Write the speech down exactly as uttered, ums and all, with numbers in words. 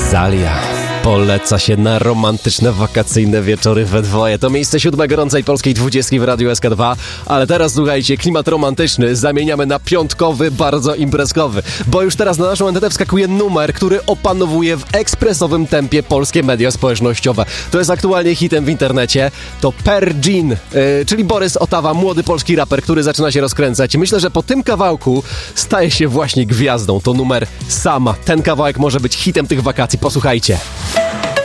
Zalia poleca się na romantyczne, wakacyjne wieczory we dwoje. To miejsce siódme gorącej polskiej dwudziestki w Radiu S K dwa. Ale teraz, słuchajcie, klimat romantyczny zamieniamy na piątkowy, bardzo imprezkowy. Bo już teraz na naszą antenę wskakuje numer, który opanowuje w ekspresowym tempie polskie media społecznościowe. To jest aktualnie hitem w internecie. To Pergin, yy, czyli Borys Otawa, młody polski raper, który zaczyna się rozkręcać. Myślę, że po tym kawałku staje się właśnie gwiazdą. To numer Sama. Ten kawałek może być hitem tych wakacji. Posłuchajcie.